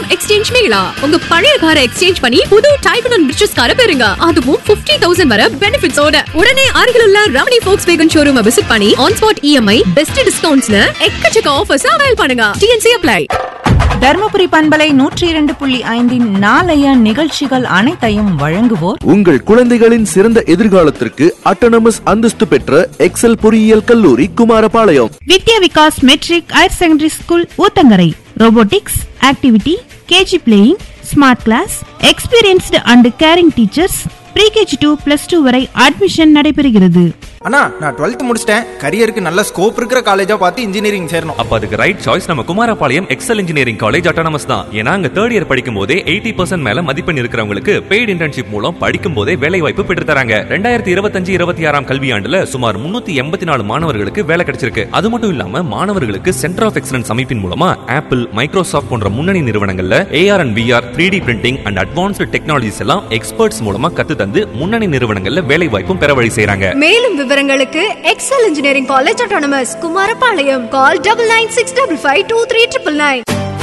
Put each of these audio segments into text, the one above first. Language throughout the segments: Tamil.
எக்ஸ்சேஞ்ச் மேளா. உங்க பழைய காரை எக்ஸ்சேஞ்ச் பண்ணி புது டைப் அண்ட் ரிச்சஸ் காரை பெறுங்க. அதுவும் 50,000 வரை பெனிஃபிட்ஸோட. உடனே அருகிலுள்ள ரமணி Volkswagen ஷோரூமை விசிட் பண்ணி ஆன் ஸ்பாட் EMI பெஸ்ட் டிஸ்கவுண்ட்ஸ்ல எக்கச்சக்க ஆஃபர்ஸ் அவைல் பண்ணுங்க. TNC apply. தர்மபுரி பண்பலை 102.5 நாளைய நிகழ்ச்சிகள் அனைத்தையும் வழங்குவோர் உங்கள் குழந்தைகளின் சிறந்த எதிர்காலத்திற்கு அட்டானமஸ் அந்தஸ்து பெற்ற எக்ஸல் பொறியியல் கல்லூரி குமாரபாளையம். வித்யா Vikas matric higher secondary school Uthangarai. Robotics, activity, KG playing, smart class, experienced and carrying teachers. Pre-KG 2+2 வரை அட்மிஷன் நடைபெறுகிறது. அண்ணா, நான் 12th முடிச்சிட்டேன். கரியருக்கு நல்ல ஸ்கோப் இருக்கிற காலேஜா பார்த்து இன்ஜினியரிங் சேரணும். அப்ப அதுக்கு ரைட் சாய்ஸ் நம்ம Kumarapalayam XL engineering college autonomous தான். ஏன்னா அங்க 3rd இயர் படிக்கும் போதே 80% மேல மதிப்பெண் இருக்கிறவங்களுக்கு பெய்டு இன்டர்ன்ஷிப் மூலம் படிக்கும் போதே வேலை வாய்ப்பு பெற்று தராங்க. 2025-26 கல்வியாண்டுல சுமார் 384 மாணவர்களுக்கு வேலை கிடைச்சிருக்கு. அது மட்டும் இல்லாம மாணவர்களுக்கு சென்டர் ஆஃப் எக்ஸலன்ஸ் அமைப்பின் மூலமா ஆப்பிள், மைக்ரோசாஃப்ட் போன்ற முன்னணி நிறுவனங்கள்ல AR and VR, 3D printing and advanced technologies எல்லாம் எக்ஸ்பர்ட்ஸ் மூலமா கத்து தந்து முன்னணி நிறுவனங்கள்ல வேலை வாய்ப்பும் பெற வழி செய்றாங்க. மேலும் விவரங்களுக்கு XL engineering college autonomous Kumarapalayam. கால் 9965523999.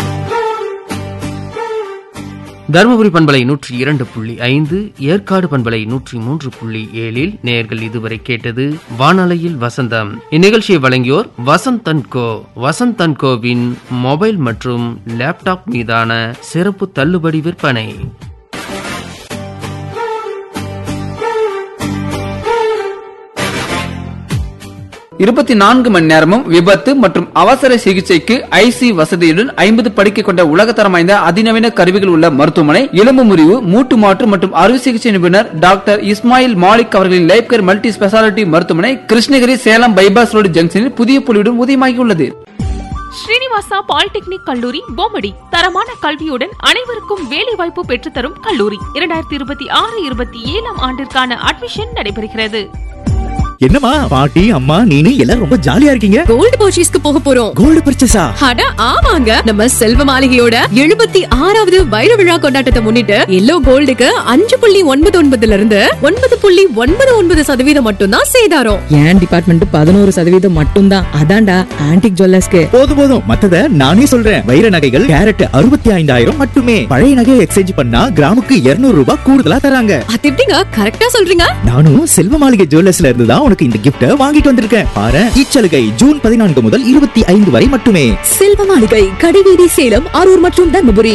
தருமபுரி பண்பலை 102.5, ஏற்காடு பண்பலை 103.7 நேயர்கள் இதுவரை கேட்டது வானலையில் வசந்தம். இந்நிகழ்ச்சியை வழங்கியோர் Vasanth and go. Vasanth and CoWIN mobile மற்றும் லேப்டாப் மீதான சிறப்பு தள்ளுபடி விற்பனை. 24 மணி நேரமும் விபத்து மற்றும் அவசர சிகிச்சைக்கு ஐசி வசதியுடன் 50 படுக்கை கொண்ட உலகத்தரம் வாய்ந்த அதிநவீன கருவிகள் உள்ள மருத்துவமனை. எலும்பு முறிவு, மூட்டு மாற்று மற்றும் அறுவை சிகிச்சை நிபுணர் டாக்டர் இஸ்மாயில் மாலிக் அவர்களின் லைஃப் கேர் மல்டி ஸ்பெஷாலிட்டி மருத்துவமனை கிருஷ்ணகிரி சேலம் பைபாஸ் ரோடு ஜங்ஷனில் புதிய பொலிவுடன் உதயமாகியுள்ளது. ஸ்ரீனிவாசா பாலிடெக்னிக் கல்லூரி பொம்மடி. தரமான கல்வியுடன் அனைவருக்கும் வேலை வாய்ப்பு பெற்றுத்தரும் கல்லூரி. 2026-27 ஆண்டிற்கான அட்மிஷன் நடைபெறுகிறது. என்னமா பாட்டி, அம்மா, நீனு எல்லாரும் ரொம்ப ஜாலியா இருக்கீங்க. கோல்ட் பர்ச்சேஸ்க்கு போக போறோம். கோல்ட் பர்ச்சேஸா? அட ஆமாங்க. நம்ம செல்வ மாளிகையோட 76வது வைர விழா கொண்டாட்டத்தை முன்னிட்டு எல்லோ கோல்டுக்கு 5.99 இருந்து 9.99% மட்டும் தான் சேதாரம். என் டிபார்ட்மெண்ட் 11% மட்டும் தான். அதான்டா ஆன்டிக் ஜுவல்லர்ஸ்க்கு. போதும் மத்தத நானே சொல்றேன். வைர நகைகள் கேரட் 65,000 மட்டுமே. பழைய நகையை எக்ஸ்சேஞ்ச் பண்ணா கிராமுக்கு 200 ரூபாய் கூடுதலா தராங்க. அது எப்படிங்க கரெக்டா சொல்றீங்க? நானும் செல்வ மாளிகை ஜுவல்லர்ஸ்ல இருந்து தான் உனக்கு இந்த கிஃப்ட் வாங்கிட்டு வந்திருக்கேன். பாரு, இச்சலுகை ஜூன் 14 முதல் 25 வரை மட்டுமே. செல்வ மாளிகை, கடைவீதி, சேலம், அரூர் மற்றும் தர்மபுரி.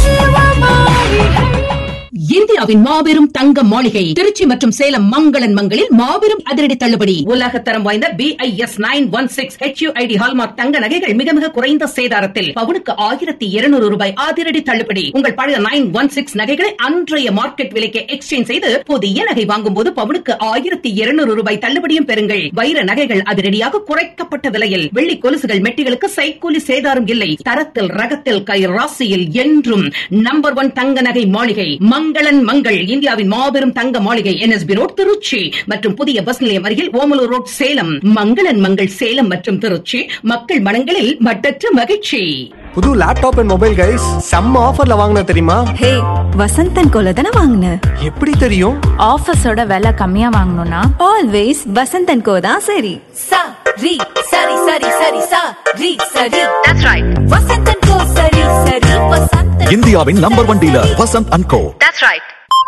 இந்தியாவின் மாபெரும் தங்க மாளிகை திருச்சி மற்றும் சேலம் மங்களன் மங்களில் மாபெரும் அதிரடி தள்ளுபடி. உலகத்தரம் வாய்ந்த BIS 916 HUID ஹால்மார்க் தங்க நகைகள் மிக மிக குறைந்த சேதாரத்தில் பவுனுக்கு 1,200 ரூபாய் அதிரடி தள்ளுபடி. உங்கள் பழைய 916 நகைகளை அன்றைய மார்க்கெட் விலைக்கு எக்ஸ்சேஞ்ச் செய்து புதிய நகை வாங்கும் போது பவுனுக்கு 1,200 ரூபாய் தள்ளுபடியும் பெறுங்கள். வைர நகைகள் அதிரடியாக குறைக்கப்பட்ட விலையில். வெள்ளி கொலுசுகள், மெட்டிகளுக்கு சைக்கூலி சேதாரம் இல்லை. தரத்தில், ரகத்தில், கை ராசியில் என்றும் நம்பர் 1 தங்க நகை மாளிகை மங்களன் மங்கள். இந்தியாவின் மாபெரும் தங்க மாளிகை NSB ரோட் திருச்சி மற்றும் புதிய பஸ் நிலையம் அருகில் ஓமலூர் ரோட் சேலம். மங்களன் மங்கள் சேலம் மற்றும் திருச்சி. மக்கள் மனங்களில் மட்டற்ற மகிழ்ச்சி. புது லேப்டாப் அண்ட் மொபைல் கைஸ் செம்ம ஆஃபர்ல வாங்குன தெரியுமா? ஹே, வசந்த் அண்ட் கோல தான வாங்குன. எப்படி தெரியும்? ஆஃபர்ஸோட விலை கம்மியா வாங்கணும்னா ஆல்வேஸ் வசந்த் அண்ட் கோ தான் சரி. சரி சரி சரி சரி சரி சரி. That's right. வசந்த் அண்ட் கோ சரி சரி வசந்த். இந்தியாவின் number 1 dealer Vasanth and go. That's right.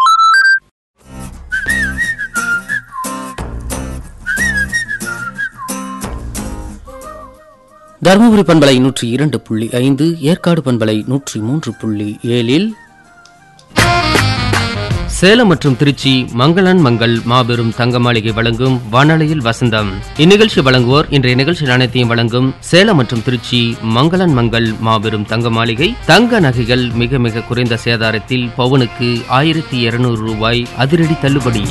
Dharmapuri பண்பலை 102.5, ஏற்காடு பண்பலை 103.7 சேலம் மற்றும் திருச்சி மங்களன் மங்கள் மாபெரும் தங்க மாளிகை வழங்கும் வானலையில் வசந்தம். இந்நிகழ்ச்சி வழங்குவோர் இன்றைய நிகழ்ச்சி அனைத்தையும் வழங்கும் சேலம் மற்றும் திருச்சி மங்களன் மங்கள் மாபெரும் தங்க மாளிகை. தங்க நகைகள் மிக மிக குறைந்த சேதாரத்தில் பவுனுக்கு 1,200 ரூபாய் அதிரடி தள்ளுபடி.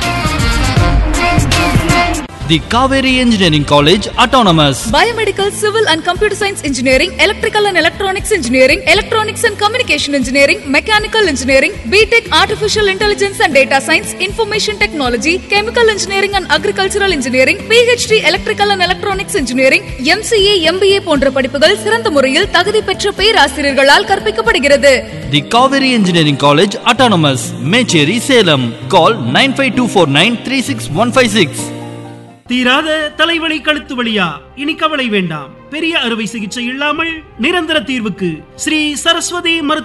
The Kaveri Engineering College Autonomous. Biomedical, Civil and Computer Science Engineering, Electrical and Electronics Engineering, Electronics and Communication Engineering, Mechanical Engineering, BTech Artificial Intelligence and Data Science, Information Technology, Chemical Engineering and Agricultural Engineering, PhD Electrical and Electronics Engineering, MCA, MBA போன்ற படிப்புகள் சிறந்த முறையில் தகுதி பெற்ற பேராசிரியர்களால் கற்பிக்கப்படுகிறது. The Kaveri Engineering College Autonomous, Mecheri, Salem. Call 9524936156. தீராத தலைவலி, கழுத்து வலியா? இனி கவலை வேண்டாம். பெரிய அறுவை சிகிச்சை இல்லாமல் நிரந்தர தீர்வுக்கு ஸ்ரீ சரஸ்வதி மருத்துவ